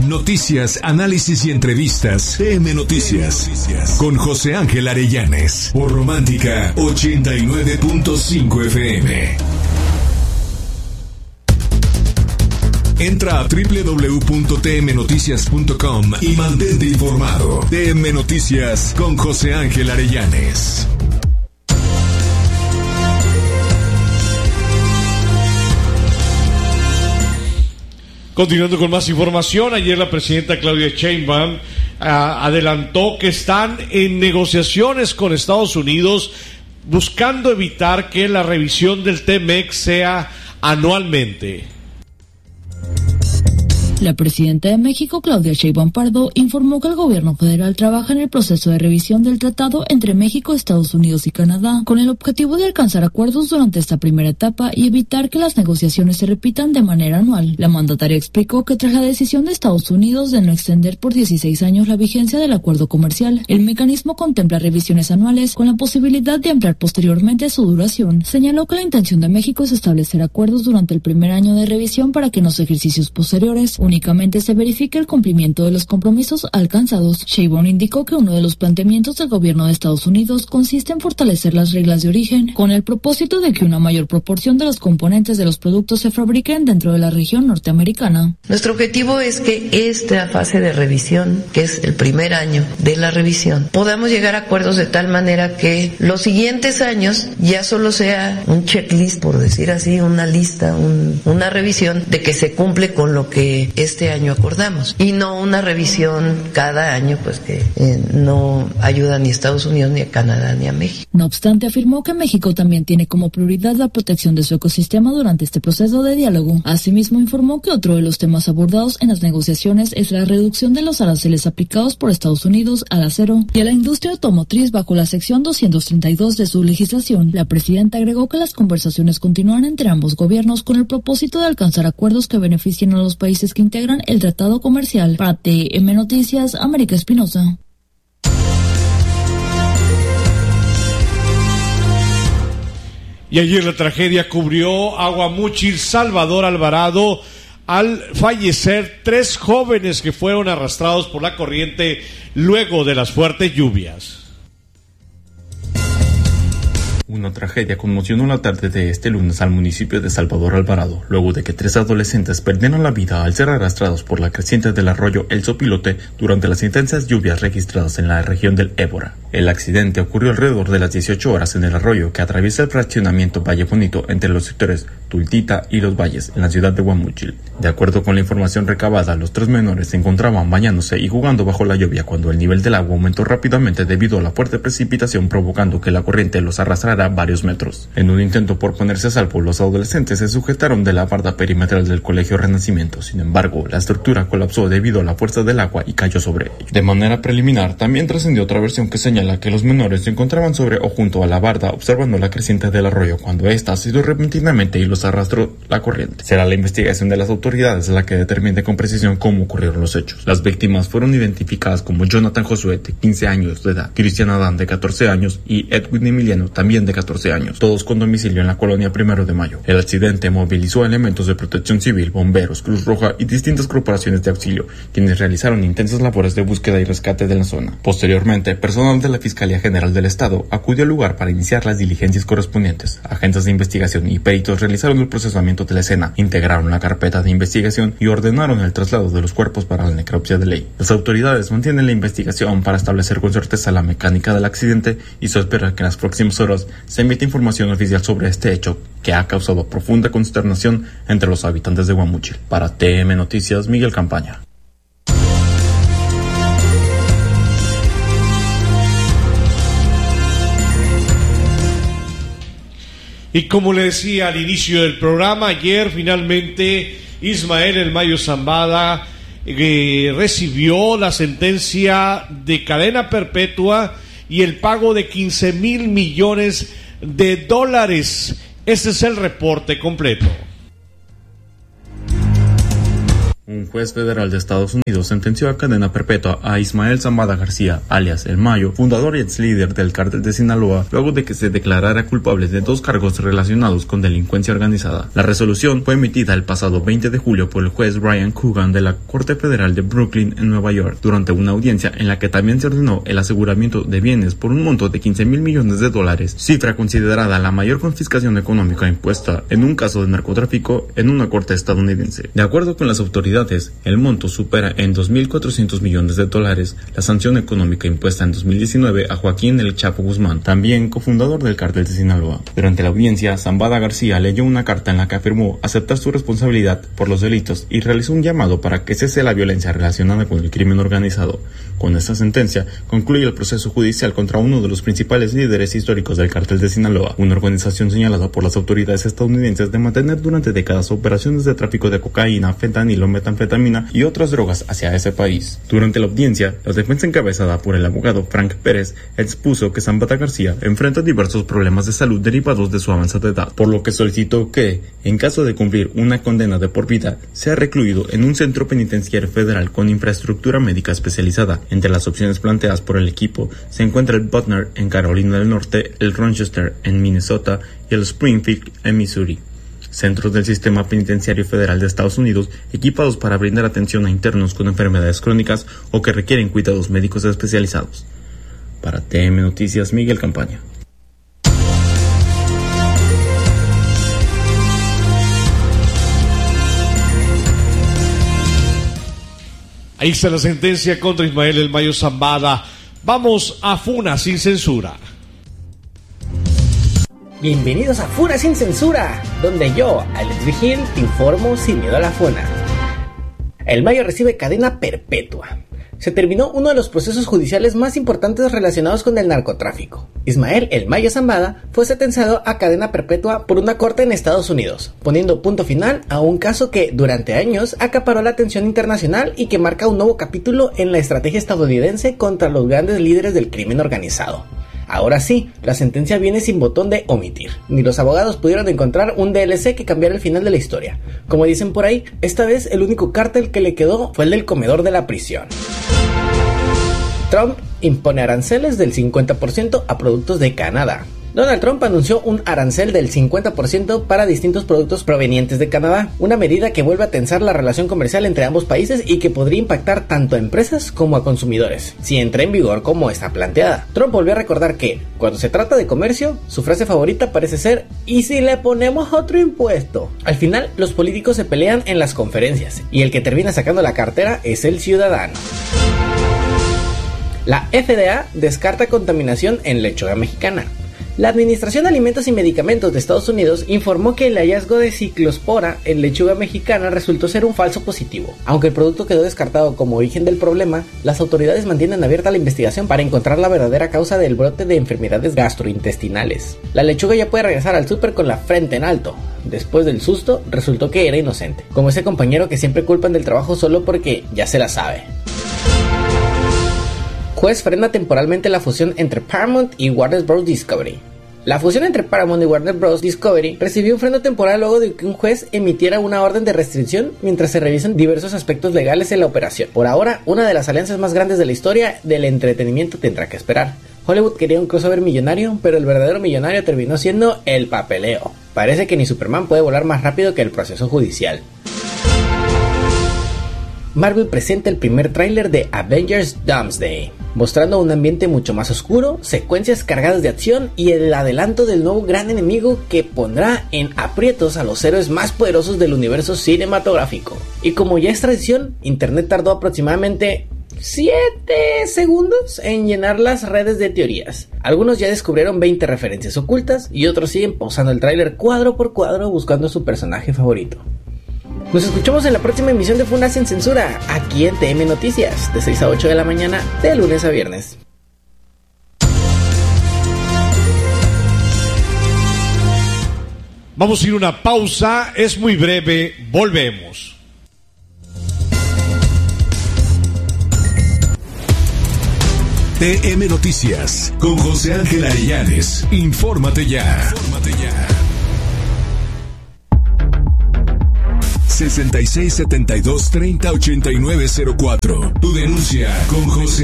Noticias, análisis y entrevistas. TM Noticias. Con José Ángel Arellanes. Por Romántica 89.5 FM. Entra a www.tmnoticias.com y mantente informado. TM Noticias con José Ángel Arellanes. Continuando con más información, ayer la presidenta Claudia Sheinbaum adelantó que están en negociaciones con Estados Unidos buscando evitar que la revisión del TMEC sea anualmente. La presidenta de México, Claudia Sheinbaum Pardo, informó que el gobierno federal trabaja en el proceso de revisión del tratado entre México, Estados Unidos y Canadá, con el objetivo de alcanzar acuerdos durante esta primera etapa y evitar que las negociaciones se repitan de manera anual. La mandataria explicó que tras la decisión de Estados Unidos de no extender por 16 años la vigencia del acuerdo comercial, el mecanismo contempla revisiones anuales con la posibilidad de ampliar posteriormente su duración. Señaló que la intención de México es establecer acuerdos durante el primer año de revisión para que en los ejercicios posteriores únicamente se verifique el cumplimiento de los compromisos alcanzados. Sheinbaum indicó que uno de los planteamientos del gobierno de Estados Unidos consiste en fortalecer las reglas de origen, con el propósito de que una mayor proporción de los componentes de los productos se fabriquen dentro de la región norteamericana. Nuestro objetivo es que esta fase de revisión, que es el primer año de la revisión, podamos llegar a acuerdos de tal manera que los siguientes años ya solo sea un checklist, por decir así, una lista, una revisión de que se cumple con lo que este año acordamos y no una revisión cada año, pues que no ayuda ni a Estados Unidos, ni a Canadá, ni a México. No obstante, afirmó que México también tiene como prioridad la protección de su ecosistema durante este proceso de diálogo. Asimismo, informó que otro de los temas abordados en las negociaciones es la reducción de los aranceles aplicados por Estados Unidos al acero y a la industria automotriz bajo la sección 232 de su legislación. La presidenta agregó que las conversaciones continúan entre ambos gobiernos con el propósito de alcanzar acuerdos que beneficien a los países que integran el tratado comercial. Para TM Noticias, América Espinosa. Y ayer la tragedia cubrió Aguamúchil. Salvador Alvarado, al fallecer 3 jóvenes que fueron arrastrados por la corriente luego de las fuertes lluvias. Una tragedia conmocionó la tarde de este lunes al municipio de Salvador Alvarado, luego de que 3 adolescentes perdieron la vida al ser arrastrados por la creciente del arroyo El Sopilote durante las intensas lluvias registradas en la región del Ébora. El accidente ocurrió alrededor de las 18 horas en el arroyo que atraviesa el fraccionamiento Valle Bonito entre los sectores Tultita y Los Valles, en la ciudad de Aguamúchil. De acuerdo con la información recabada, los 3 menores se encontraban bañándose y jugando bajo la lluvia cuando el nivel del agua aumentó rápidamente debido a la fuerte precipitación, provocando que la corriente los arrastrara varios metros. En un intento por ponerse a salvo, los adolescentes se sujetaron de la barda perimetral del Colegio Renacimiento. Sin embargo, la estructura colapsó debido a la fuerza del agua y cayó sobre ellos. De manera preliminar, también trascendió otra versión que señala que los menores se encontraban sobre o junto a la barda observando la creciente del arroyo cuando ésta cedió repentinamente y los arrastró la corriente. Será la investigación de las autoridades la que determine con precisión cómo ocurrieron los hechos. Las víctimas fueron identificadas como Jonathan Josué, de 15 años de edad, Cristian Adán, de 14 años, y Edwin Emiliano, también de 14 años, todos con domicilio en la colonia 1 de Mayo. El accidente movilizó elementos de protección civil, bomberos, Cruz Roja y distintas corporaciones de auxilio, quienes realizaron intensas labores de búsqueda y rescate de la zona. Posteriormente, personal de la Fiscalía General del Estado acudió al lugar para iniciar las diligencias correspondientes. Agentes de investigación y peritos realizaron el procesamiento de la escena, integraron la carpeta de investigación y ordenaron el traslado de los cuerpos para la necropsia de ley. Las autoridades mantienen la investigación para establecer con certeza la mecánica del accidente y se espera que en las próximas horas se emita información oficial sobre este hecho que ha causado profunda consternación entre los habitantes de Aguamúchil. Para TM Noticias, Miguel Campaña. Y como le decía al inicio del programa, ayer finalmente Ismael El Mayo Zambada recibió la sentencia de cadena perpetua y el pago de $15,000 millones. Este es el reporte completo. Un Un juez federal de Estados Unidos sentenció a cadena perpetua a Ismael Zambada García, alias El Mayo, fundador y ex líder del cártel de Sinaloa, luego de que se declarara culpable de 2 cargos relacionados con delincuencia organizada. La resolución fue emitida el pasado 20 de julio por el juez Brian Coogan de la Corte Federal de Brooklyn en Nueva York, durante una audiencia en la que también se ordenó el aseguramiento de bienes por un monto de $15,000 millones, cifra considerada la mayor confiscación económica impuesta en un caso de narcotráfico en una corte estadounidense. De acuerdo con las autoridades, el monto supera en $2,400 millones la sanción económica impuesta en 2019 a Joaquín El Chapo Guzmán, también cofundador del cártel de Sinaloa. Durante la audiencia, Zambada García leyó una carta en la que afirmó aceptar su responsabilidad por los delitos y realizó un llamado para que cese la violencia relacionada con el crimen organizado. Con esta sentencia, concluye el proceso judicial contra uno de los principales líderes históricos del cártel de Sinaloa, una organización señalada por las autoridades estadounidenses de mantener durante décadas operaciones de tráfico de cocaína, fentanilo, metanfetamina y otras drogas hacia ese país. Durante la audiencia, la defensa encabezada por el abogado Frank Pérez expuso que Zambada García enfrenta diversos problemas de salud derivados de su avanzada edad, por lo que solicitó que, en caso de cumplir una condena de por vida, sea recluido en un centro penitenciario federal con infraestructura médica especializada. Entre las opciones planteadas por el equipo se encuentra el Butner en Carolina del Norte, el Rochester en Minnesota y el Springfield en Missouri, centros del sistema penitenciario federal de Estados Unidos equipados para brindar atención a internos con enfermedades crónicas o que requieren cuidados médicos especializados. Para TM Noticias, Miguel Campaña. Ahí está la sentencia contra Ismael El Mayo Zambada. Vamos a Funa sin censura. Bienvenidos a Funa sin censura, donde yo, Alex Vigil, te informo sin miedo a la funa. El Mayo recibe cadena perpetua. Se terminó uno de los procesos judiciales más importantes relacionados con el narcotráfico. Ismael El Mayo Zambada fue sentenciado a cadena perpetua por una corte en Estados Unidos, poniendo punto final a un caso que durante años acaparó la atención internacional y que marca un nuevo capítulo en la estrategia estadounidense contra los grandes líderes del crimen organizado. Ahora sí, la sentencia viene sin botón de omitir. Ni los abogados pudieron encontrar un DLC que cambiara el final de la historia. Como dicen por ahí, esta vez el único cártel que le quedó fue el del comedor de la prisión. Trump impone aranceles del 50% a productos de Canadá. Donald Trump anunció un arancel del 50% para distintos productos provenientes de Canadá, una medida que vuelve a tensar la relación comercial entre ambos países y que podría impactar tanto a empresas como a consumidores, si entra en vigor como está planteada. Trump volvió a recordar que, cuando se trata de comercio, su frase favorita parece ser ¿y si le ponemos otro impuesto? Al final, los políticos se pelean en las conferencias, y el que termina sacando la cartera es el ciudadano. La FDA descarta contaminación en lechuga mexicana. La Administración de Alimentos y Medicamentos de Estados Unidos informó que el hallazgo de ciclospora en lechuga mexicana resultó ser un falso positivo. Aunque el producto quedó descartado como origen del problema, las autoridades mantienen abierta la investigación para encontrar la verdadera causa del brote de enfermedades gastrointestinales. La lechuga ya puede regresar al súper con la frente en alto. Después del susto, resultó que era inocente, como ese compañero que siempre culpan del trabajo solo porque ya se la sabe. Juez frena temporalmente la fusión entre Paramount y Warner Bros. Discovery. La fusión entre Paramount y Warner Bros. Discovery recibió un freno temporal luego de que un juez emitiera una orden de restricción mientras se revisan diversos aspectos legales en la operación. Por ahora, una de las alianzas más grandes de la historia del entretenimiento tendrá que esperar. Hollywood quería un crossover millonario, pero el verdadero millonario terminó siendo el papeleo. Parece que ni Superman puede volar más rápido que el proceso judicial. Marvel presenta el primer tráiler de Avengers Doomsday, mostrando un ambiente mucho más oscuro, secuencias cargadas de acción y el adelanto del nuevo gran enemigo que pondrá en aprietos a los héroes más poderosos del universo cinematográfico. Y como ya es tradición, internet tardó aproximadamente 7 segundos en llenar las redes de teorías. Algunos ya descubrieron 20 referencias ocultas y otros siguen pausando el tráiler cuadro por cuadro buscando su personaje favorito. Nos escuchamos en la próxima emisión de Funa sin Censura, aquí en TM Noticias, de 6 a 8 de la mañana, de lunes a viernes. Vamos a ir a una pausa, es muy breve, volvemos. TM Noticias, con José Ángel Arellanes. Infórmate ya. 6672308904. Tu denuncia con José